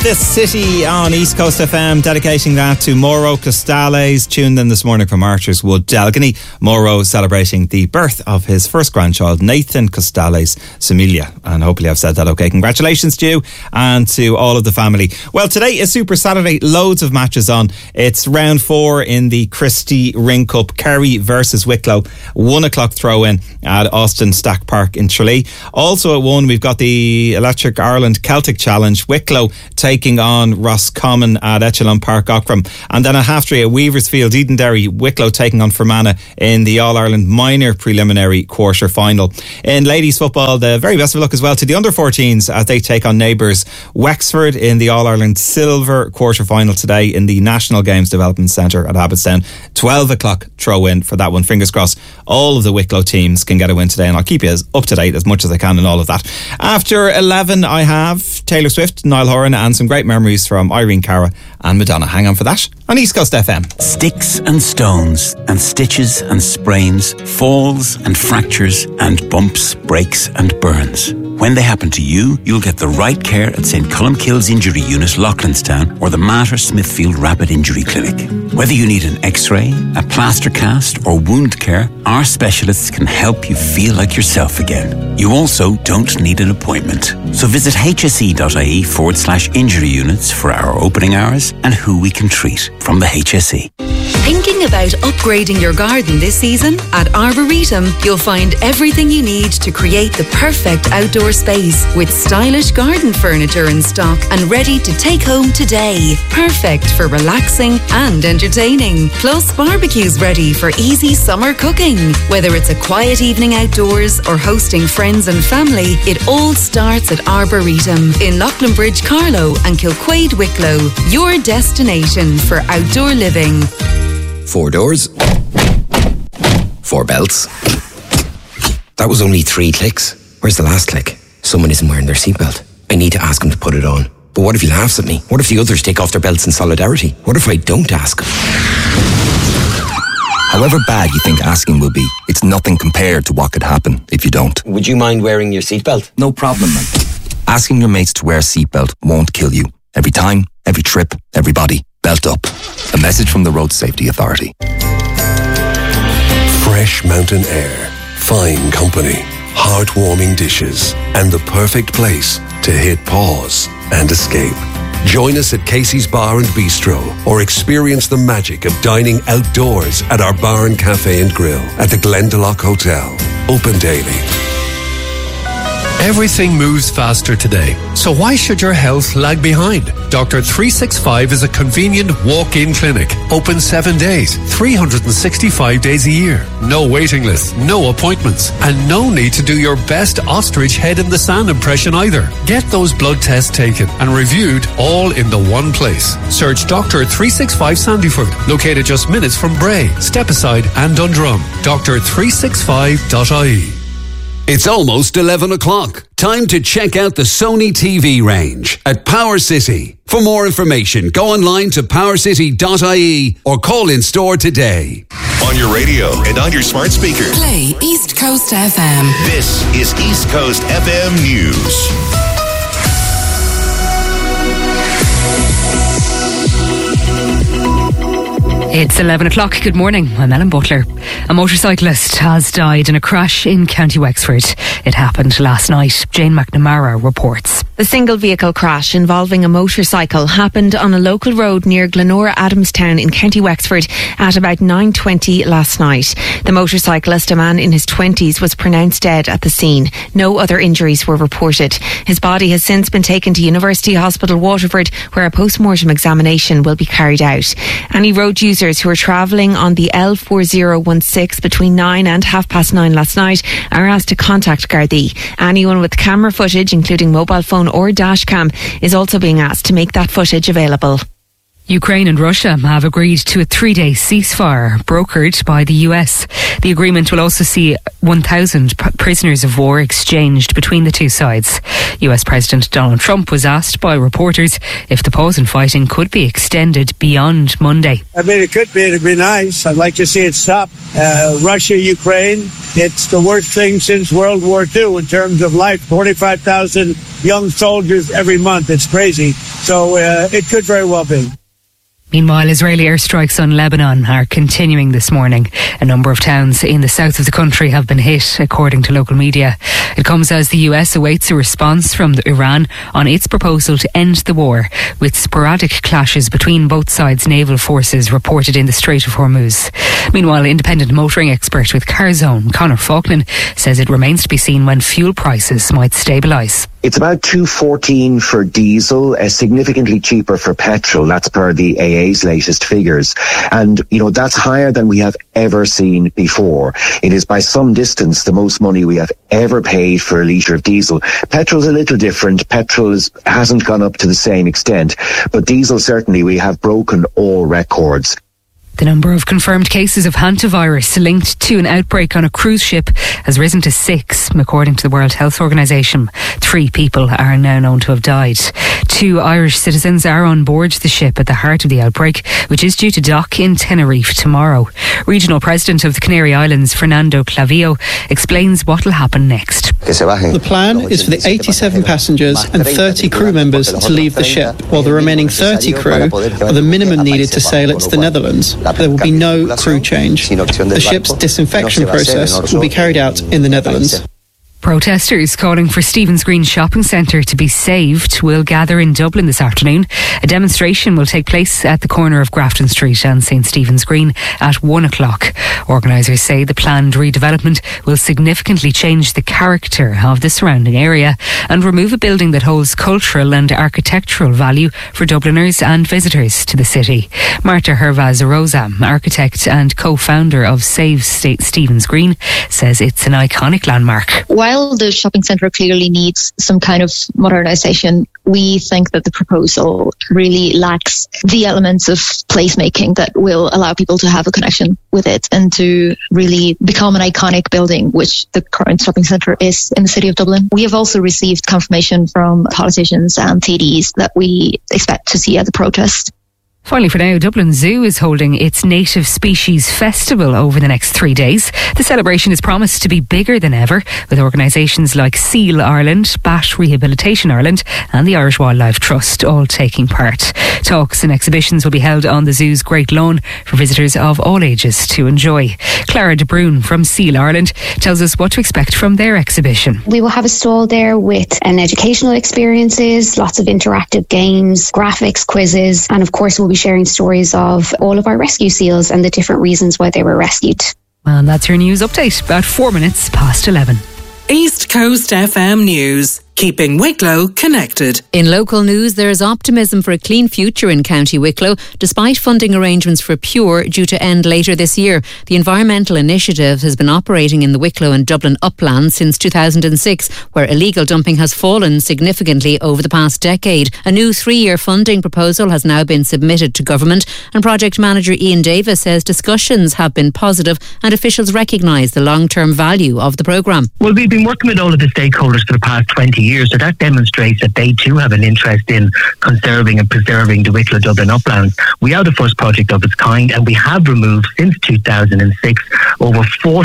This city on East Coast FM, dedicating that to Mauro Costales, tuned in this morning from Archerswood, Dalgany. Mauro celebrating the birth of his first grandchild, Nathan Costales Semilia. And hopefully I've said that okay. Congratulations to you and to all of the family. Well, today is Super Saturday. Loads of matches on. It's round 4 in the Christie Ring Cup. Kerry versus Wicklow. 1 o'clock throw-in at Austin Stack Park in Tralee. Also at 1, we've got the Electric Ireland Celtic Challenge. Wicklow taking on Roscommon at Echelon Park, Ockram. And then at half 3 at Weaversfield, Edenderry, Wicklow taking on Fermanagh in the All-Ireland Minor Preliminary Quarter Final. In ladies football, the very best of luck as well to the under-14s as they take on neighbours Wexford in the All-Ireland Silver Quarter Final today in the National Games Development Centre at Abbottstown. 12 o'clock throw-in for that one. Fingers crossed all of the Wicklow teams can get a win today, and I'll keep you as up to date as much as I can in all of that. After 11, I have Taylor Swift, Niall Horan, and some great memories from Irene Cara and Madonna. Hang on for that on East Coast FM. Sticks and stones and stitches and sprains, falls and fractures and bumps, breaks and burns. When they happen to you, you'll get the right care at St. Columkille's Injury Unit, Loughlinstown, or the Mater Smithfield Rapid Injury Clinic. Whether you need an x-ray, a plaster cast or wound care, our specialists can help you feel like yourself again. You also don't need an appointment. So visit hse.ie/injury units for our opening hours and who we can treat from the HSE. Thinking about upgrading your garden this season? At Arboretum, you'll find everything you need to create the perfect outdoor space with stylish garden furniture in stock and ready to take home today. Perfect for relaxing and entertaining. Plus, barbecues ready for easy summer cooking. Whether it's a quiet evening outdoors or hosting friends and family, it all starts at Arboretum in Loughlinbridge, Carlow and Kilquade, Wicklow. Your destination for outdoor living. 4 doors, 4 belts. That was only 3 clicks. Where's the last click? Someone isn't wearing their seatbelt. I need to ask him to put it on. But what if he laughs at me? What if the others take off their belts in solidarity? What if I don't ask him? However bad you think asking will be, it's nothing compared to what could happen if you don't. Would you mind wearing your seatbelt? No problem, man. Asking your mates to wear a seatbelt won't kill you. Every time, every trip, everybody, belt up. A message from the Road Safety Authority. Fresh mountain air, fine company, heartwarming dishes, and the perfect place to hit pause and escape. Join us at Casey's Bar and Bistro or experience the magic of dining outdoors at our bar and cafe and grill at the Glendalough Hotel. Open daily. Everything moves faster today, so why should your health lag behind? Dr. 365 is a convenient walk-in clinic, open 7 days, 365 days a year. No waiting list, no appointments, and no need to do your best ostrich head in the sand impression either. Get those blood tests taken and reviewed all in the one place. Search Dr. 365 Sandyford, located just minutes from Bray, Stepaside and Dundrum. Dr365.ie. It's almost 11 o'clock. Time to check out the Sony TV range at Power City. For more information, go online to powercity.ie or call in store today. On your radio and on your smart speaker. Play East Coast FM. This is East Coast FM News. It's 11 o'clock. Good morning. I'm Ellen Butler. A motorcyclist has died in a crash in County Wexford. It happened last night. Jane McNamara reports. The single vehicle crash involving a motorcycle happened on a local road near Glenora Adamstown in County Wexford at about 9:20 last night. The motorcyclist, a man in his 20s, was pronounced dead at the scene. No other injuries were reported. His body has since been taken to University Hospital Waterford, where a post-mortem examination will be carried out. Any road users who are travelling on the L4016 between 9 and 9:30 last night are asked to contact Gardaí. Anyone with camera footage, including mobile phone or dash cam, is also being asked to make that footage available. Ukraine and Russia have agreed to a 3-day ceasefire brokered by the US. The agreement will also see 1,000 prisoners of war exchanged between the two sides. US President Donald Trump was asked by reporters if the pause in fighting could be extended beyond Monday. I mean, it could be. It'd be nice. I'd like to see it stop. Russia, Ukraine, it's the worst thing since World War II in terms of life. 45,000 young soldiers every month. It's crazy. So it could very well be. Meanwhile, Israeli airstrikes on Lebanon are continuing this morning. A number of towns in the south of the country have been hit, according to local media. It comes as the US awaits a response from Iran on its proposal to end the war, with sporadic clashes between both sides' naval forces reported in the Strait of Hormuz. Meanwhile, independent motoring expert with CarZone, Conor Faulkner, says it remains to be seen when fuel prices might stabilise. It's about $2.14 for diesel, significantly cheaper for petrol. That's per the AA's latest figures. And, that's higher than we have ever seen before. It is by some distance the most money we have ever paid for a litre of diesel. Petrol's a little different. Petrol hasn't gone up to the same extent. But diesel, certainly, we have broken all records. The number of confirmed cases of hantavirus linked to an outbreak on a cruise ship has risen to 6, according to the World Health Organization. 3 people are now known to have died. 2 Irish citizens are on board the ship at the heart of the outbreak, which is due to dock in Tenerife tomorrow. Regional President of the Canary Islands, Fernando Clavillo, explains what will happen next. The plan is for the 87 passengers and 30 crew members to leave the ship, while the remaining 30 crew are the minimum needed to sail it to the Netherlands. There will be no crew change. The ship's disinfection process will be carried out in the Netherlands. Protesters calling for Stephen's Green Shopping Centre to be saved will gather in Dublin this afternoon. A demonstration will take place at the corner of Grafton Street and St Stephen's Green at 1 o'clock. Organisers say the planned redevelopment will significantly change the character of the surrounding area and remove a building that holds cultural and architectural value for Dubliners and visitors to the city. Marta Hervaz-Rosa, architect and co-founder of Save Stephen's Green, says it's an iconic landmark. While the shopping centre clearly needs some kind of modernisation, we think that the proposal really lacks the elements of placemaking that will allow people to have a connection with it and to really become an iconic building, which the current shopping centre is in the city of Dublin. We have also received confirmation from politicians and TDs that we expect to see at the protest. Finally for now, Dublin Zoo is holding its Native Species Festival over the next 3 days. The celebration is promised to be bigger than ever, with organisations like Seal Ireland, Bat Rehabilitation Ireland and the Irish Wildlife Trust all taking part. Talks and exhibitions will be held on the zoo's Great Lawn for visitors of all ages to enjoy. Clara De Bruyne from Seal Ireland tells us what to expect from their exhibition. We will have a stall there with educational experiences, lots of interactive games, graphics, quizzes, and of course we'll be sharing stories of all of our rescue seals and the different reasons why they were rescued. And that's your news update, about 4 minutes past 11. East Coast FM News. Keeping Wicklow connected. In local news, there is optimism for a clean future in County Wicklow, despite funding arrangements for Pure due to end later this year. The environmental initiative has been operating in the Wicklow and Dublin uplands since 2006, where illegal dumping has fallen significantly over the past decade. A new 3-year funding proposal has now been submitted to government, and project manager Ian Davis says discussions have been positive and officials recognise the long-term value of the programme. Well, we've been working with all of the stakeholders for the past 20 years, so that demonstrates that they too have an interest in conserving and preserving the Wicklow Dublin uplands. We are the first project of its kind, and we have removed since 2006 over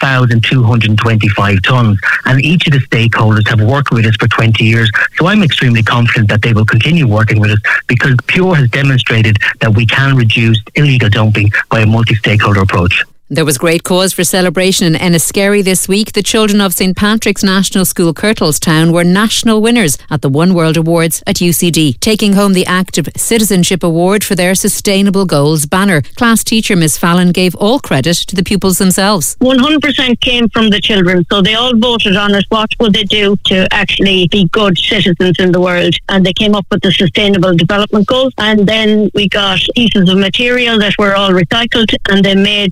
4,225 tonnes, and each of the stakeholders have worked with us for 20 years, so I'm extremely confident that they will continue working with us, because Pure has demonstrated that we can reduce illegal dumping by a multi-stakeholder approach. There was great cause for celebration in Enniskerry this week. The children of St Patrick's National School, Kirtlestown, were national winners at the One World Awards at UCD, taking home the Active Citizenship Award for their Sustainable Goals banner. Class teacher Miss Fallon gave all credit to the pupils themselves. 100% came from the children, so they all voted on it. What would they do to actually be good citizens in the world? And they came up with the Sustainable Development Goals, and then we got pieces of material that were all recycled, and they made a banner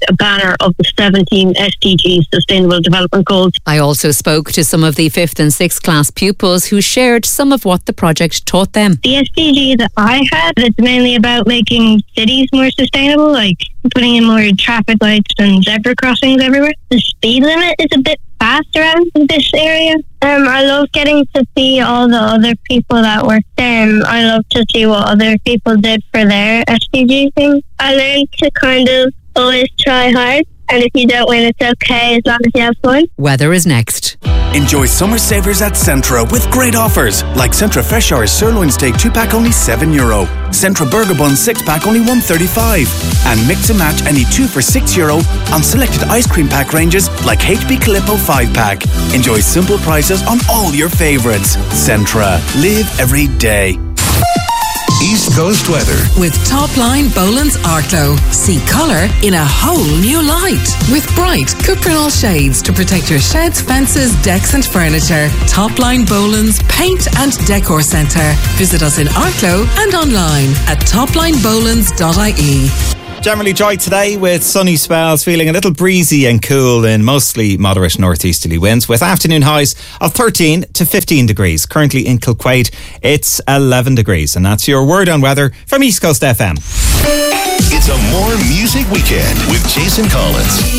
winner of the 17 SDG Sustainable Development Goals. I also spoke to some of the 5th and 6th class pupils who shared some of what the project taught them. The SDG that I had, it's mainly about making cities more sustainable, like putting in more traffic lights and zebra crossings everywhere. The speed limit is a bit fast around this area. I love getting to see all the other people that work there. I love to see what other people did for their SDG thing. I learned to kind of always try hard, and if you don't win, it's okay as long as you have fun. Weather is next. Enjoy summer savers at Centra with great offers, like Centra Fresh Hours Sirloin Steak 2-pack only €7, Centra Burger Bun 6-pack only €1.35, and mix and match any 2 for €6 on selected ice cream pack ranges like HB Calippo 5-pack. Enjoy simple prices on all your favourites. Centra. Live every day. East Coast weather. With Topline Boland's Arclo. See colour in a whole new light. With bright Cuprinol shades to protect your sheds, fences, decks and furniture. Topline Boland's Paint and Decor Centre. Visit us in Arclo and online at toplinebolans.ie. Generally dry today with sunny spells, feeling a little breezy and cool in mostly moderate northeasterly winds with afternoon highs of 13 to 15 degrees. Currently in Kilquade, it's 11 degrees. And that's your word on weather from East Coast FM. It's a more music weekend with Jason Collins.